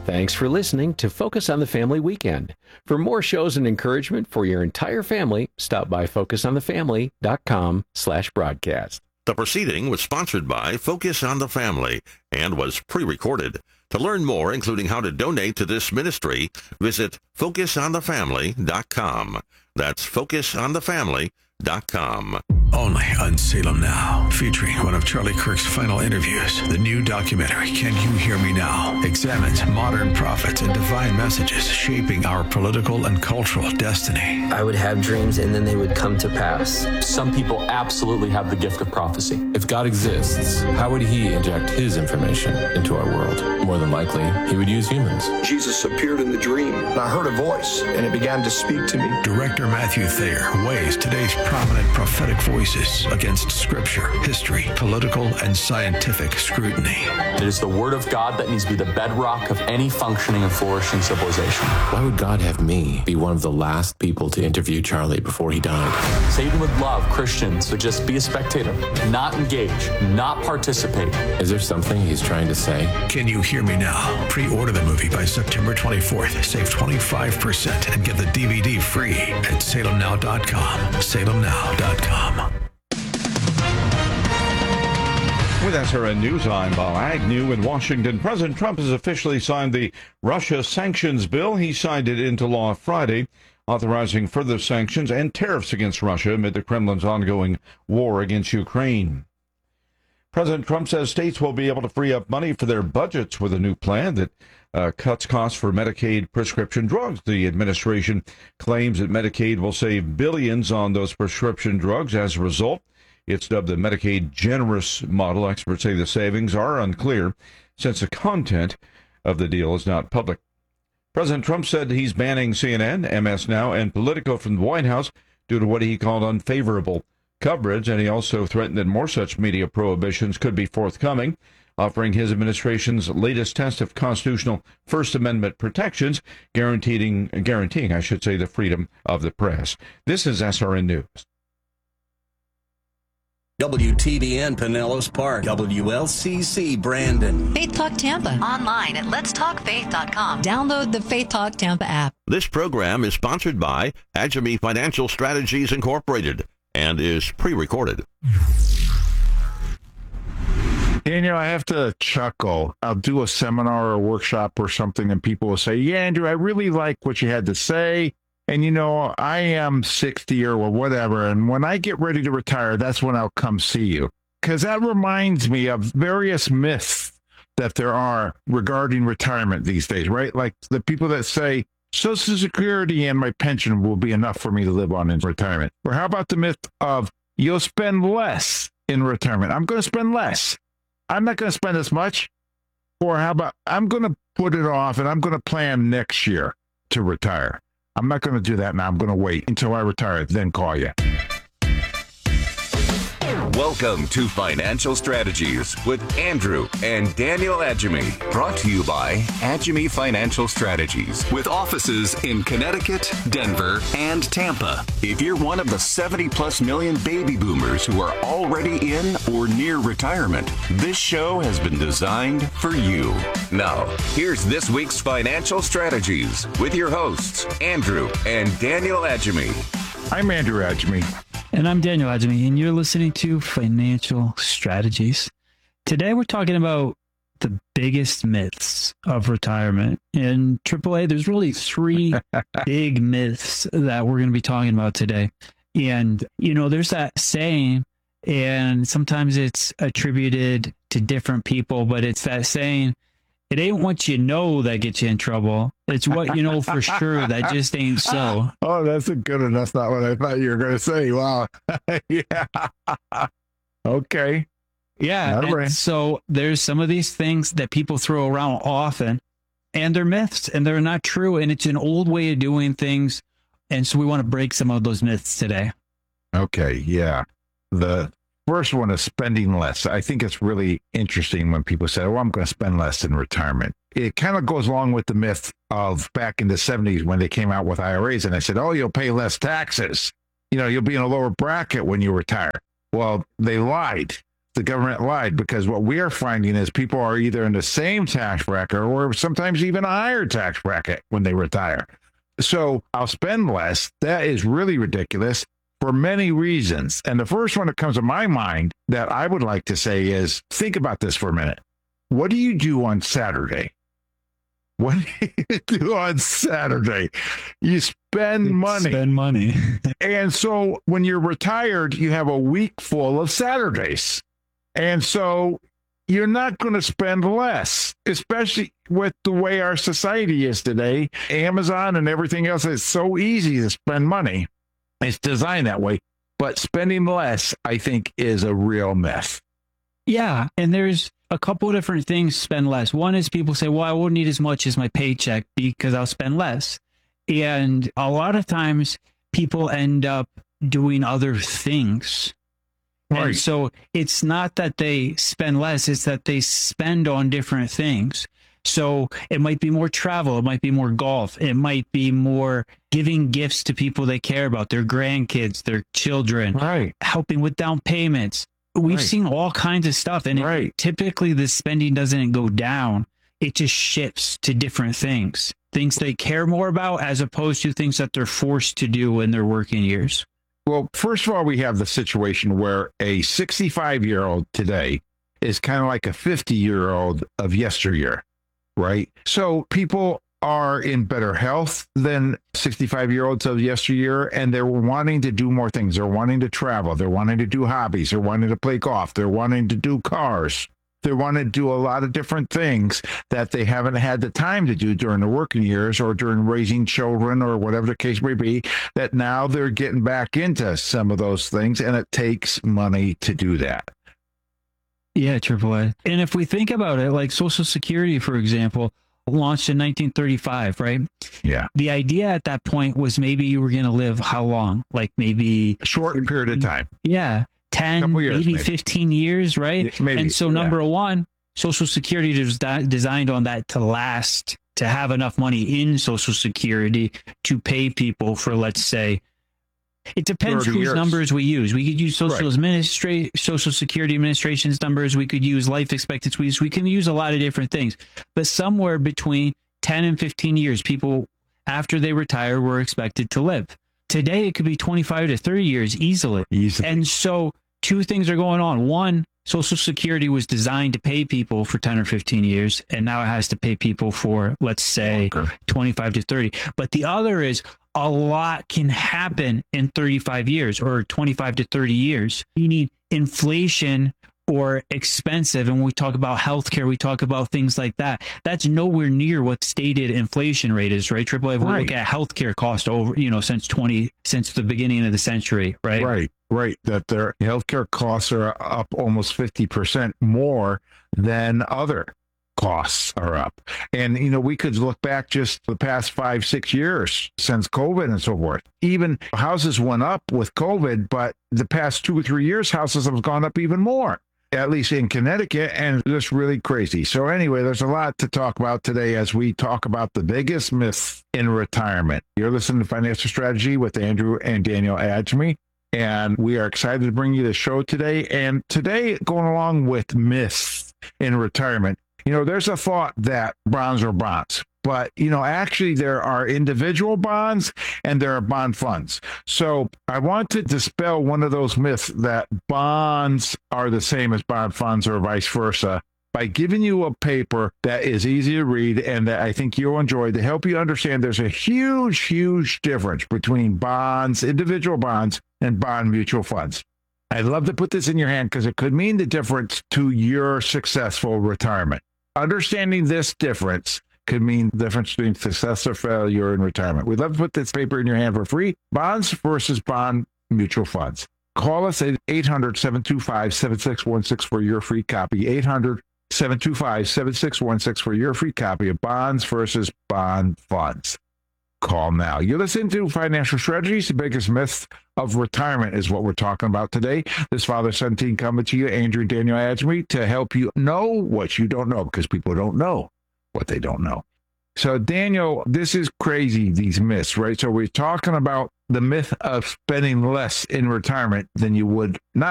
Thanks for listening to Focus on the Family Weekend. For more shows and encouragement for your entire family, stop by focusonthefamily.com/broadcast. The proceeding was sponsored by Focus on the Family and was pre-recorded. To learn more, including how to donate to this ministry, visit focusonthefamily.com. That's focusonthefamily.com. Only on Salem Now, featuring one of Charlie Kirk's final interviews. The new documentary, Can You Hear Me Now?, examines modern prophets and divine messages shaping our political and cultural destiny. I would have dreams and then they would come to pass. Some people absolutely have the gift of prophecy. If God exists, how would he inject his information into our world? More than likely, he would use humans. Jesus appeared in the dream, and I heard a voice, and it began to speak to me. Director Matthew Thayer weighs today's prominent prophetic voices against scripture, history, political, and scientific scrutiny. It is the word of God that needs to be the bedrock of any functioning and flourishing civilization. Why would God have me be one of the last people to interview Charlie before he died? Satan would love Christians to just be a spectator, not engage, not participate. Is there something he's trying to say? Can You Hear Me Now? Pre-order the movie by September 24th. Save 25% and get the DVD free at salemnow.com. salemnow.com. With SRN News, I'm Bob Agnew in Washington. President Trump has officially signed the Russia sanctions bill. He signed it into law Friday, authorizing further sanctions and tariffs against Russia amid the Kremlin's ongoing war against Ukraine. President Trump says states will be able to free up money for their budgets with a new plan that cuts costs for Medicaid prescription drugs. The administration claims that Medicaid will save billions on those prescription drugs as a result. It's dubbed the Medicaid Generous model. Experts say the savings are unclear since the content of the deal is not public. President Trump said he's banning CNN, MS Now, and Politico from the White House due to what he called unfavorable coverage, and he also threatened that more such media prohibitions could be forthcoming, offering his administration's latest test of constitutional First Amendment protections, guaranteeing, the freedom of the press. This is SRN News. WTBN Pinellas Park, WLCC Brandon. Faith Talk Tampa, online at letstalkfaith.com. Download the Faith Talk Tampa app. This program is sponsored by Adjemi Financial Strategies Incorporated and is pre-recorded. Daniel, I have to chuckle. I'll do a seminar or a workshop or something, and people will say, yeah, Andrew, I really like what you had to say. And, I am 60 or whatever, and when I get ready to retire, that's when I'll come see you. Because that reminds me of various myths that there are regarding retirement these days, right? Like the people that say, Social Security and my pension will be enough for me to live on in retirement. Or how about the myth of you'll spend less in retirement? I'm going to spend less. I'm not going to spend as much. Or how about I'm going to put it off and I'm going to plan next year to retire. I'm not going to do that now. I'm going to wait until I retire, then call you. Welcome to Financial Strategies with Andrew and Daniel Adjemi. Brought to you by Adjemi Financial Strategies with offices in Connecticut, Denver, and Tampa. If you're one of the 70-plus million baby boomers who are already in or near retirement, this show has been designed for you. Now, here's this week's Financial Strategies with your hosts, Andrew and Daniel Adjemi. I'm Andrew Adjemi. And I'm Daniel Adjemi, and you're listening to Financial Strategies. Today, we're talking about the biggest myths of retirement. In AAA, there's really three big myths that we're going to be talking about today. And, there's that saying, and sometimes it's attributed to different people, but it's that saying, it ain't what you know that gets you in trouble. It's what you know for sure that just ain't so. Oh, that's a good one. That's not what I thought you were going to say. Wow. Yeah. Okay. Yeah. So there's some of these things that people throw around often, and they're myths, and they're not true, and it's an old way of doing things. And so we want to break some of those myths today. Okay. Yeah. The first one is spending less. I think it's really interesting when people say, I'm going to spend less in retirement. It kind of goes along with the myth of back in the 70s when they came out with IRAs and they said, you'll pay less taxes. You'll be in a lower bracket when you retire. Well, they lied. the government lied, because what we are finding is people are either in the same tax bracket or sometimes even a higher tax bracket when they retire. So I'll spend less. That is really ridiculous for many reasons. And the first one that comes to my mind that I would like to say is, think about this for a minute. What do you do on Saturday? What do you do on Saturday? You spend money. Spend money. And so when you're retired, you have a week full of Saturdays. And so you're not going to spend less, especially with the way our society is today. Amazon and everything else, is so easy to spend money. It's designed that way. But spending less, I think, is a real myth. Yeah. And there's a couple of different things spend less. One is people say, well, I won't need as much as my paycheck because I'll spend less. And a lot of times people end up doing other things. Right. And so it's not that they spend less, it's that they spend on different things. So it might be more travel, it might be more golf, it might be more giving gifts to people they care about, their grandkids, their children, right, helping with down payments. We've seen all kinds of stuff, and typically the spending doesn't go down. It just shifts to different things they care more about, as opposed to things that they're forced to do in their working years. Well, first of all, we have the situation where a 65-year-old today is kind of like a 50-year-old of yesteryear, right? So people are in better health than 65-year-olds of yesteryear, and they're wanting to do more things. They're wanting to travel. They're wanting to do hobbies. They're wanting to play golf. They're wanting to do cars. They want to do a lot of different things that they haven't had the time to do during the working years or during raising children or whatever the case may be, that now they're getting back into some of those things, and it takes money to do that. Yeah, AAA. And if we think about it, like Social Security, for example, launched in 1935, right? Yeah. The idea at that point was maybe you were going to live how long? Like maybe a short period of time. Yeah. 10, maybe 15 years, right? Maybe, and so number one, Social Security was designed on that to last, to have enough money in Social Security to pay people for, let's say, it depends whose numbers we use. We could use Social Security Administration's numbers. We could use life expectancies. We can use a lot of different things. But somewhere between 10 and 15 years, people, after they retire, were expected to live. Today, it could be 25 to 30 years easily. And so two things are going on. One, Social Security was designed to pay people for 10 or 15 years, and now it has to pay people for, let's say, 25 to 30. But the other is a lot can happen in 35 years or 25 to 30 years. You need inflation or expensive. And when we talk about healthcare, we talk about things like that. That's nowhere near what stated inflation rate is, right? AAA, if we look at healthcare cost over, since the beginning of the century, right? Right. That their healthcare costs are up almost 50% more than other costs are up. And, we could look back just the past 5-6 years since COVID and so forth. Even houses went up with COVID, but the past 2 or 3 years, houses have gone up even more, at least in Connecticut, and just really crazy. So anyway, there's a lot to talk about today as we talk about the biggest myths in retirement. You're listening to Financial Strategy with Andrew and Daniel Adjemi, and we are excited to bring you the show today. And today, going along with myths in retirement, there's a thought that bonds are bonds, but, actually there are individual bonds and there are bond funds. So I want to dispel one of those myths that bonds are the same as bond funds or vice versa by giving you a paper that is easy to read and that I think you'll enjoy to help you understand there's a huge, huge difference between bonds, individual bonds, and bond mutual funds. I'd love to put this in your hand because it could mean the difference to your successful retirement. Understanding this difference could mean the difference between success or failure in retirement. We'd love to put this paper in your hand for free. Bonds versus bond mutual funds. Call us at 800-725-7616 for your free copy. 800-725-7616 for your free copy of Bonds versus Bond Funds. Call now. You're listening to Financial Strategies. The biggest myth of retirement is what we're talking about today. This father-son team coming to you, Andrew and Daniel Adjemi, to help you know what you don't know, because people don't know what they don't know. So, Daniel, this is crazy, these myths, right? So we're talking about the myth of spending less in retirement than you would not